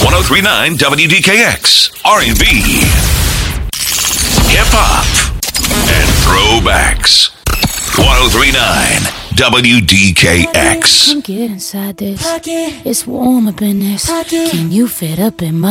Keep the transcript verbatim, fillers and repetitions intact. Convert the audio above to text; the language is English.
ten thirty-nine W D K X, R and B, hip-hop, and throwbacks. ten thirty-nine W D K X. Come get inside this. It's warm up in this. Can you fit up in my